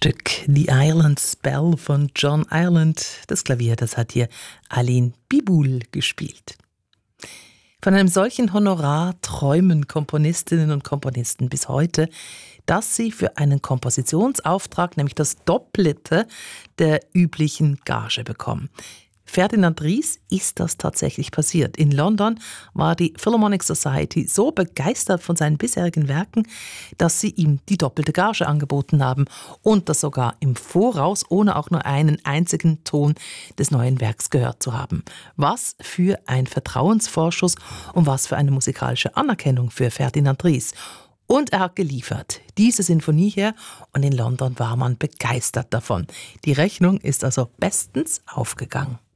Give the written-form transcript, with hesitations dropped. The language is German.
Stück The Ireland Spell von John Ireland. Das Klavier, das hat hier Aline Biboul gespielt. Von einem solchen Honorar träumen Komponistinnen und Komponisten bis heute, dass sie für einen Kompositionsauftrag nämlich das Doppelte der üblichen Gage bekommen. Ferdinand Ries ist das tatsächlich passiert. In London war die Philharmonic Society so begeistert von seinen bisherigen Werken, dass sie ihm die doppelte Gage angeboten haben und das sogar im Voraus, ohne auch nur einen einzigen Ton des neuen Werks gehört zu haben. Was für ein Vertrauensvorschuss und was für eine musikalische Anerkennung für Ferdinand Ries. Und er hat geliefert, diese Sinfonie hier, und in London war man begeistert davon. Die Rechnung ist also bestens aufgegangen.